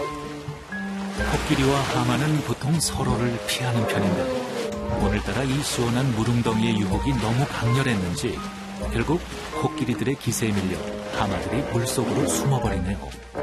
코끼리와 하마는 보통 서로를 피하는 편인데 오늘따라 이 시원한 물웅덩이의 유혹이 너무 강렬했는지 결국 코끼리들의 기세에 밀려 하마들이 물속으로 숨어버리네요.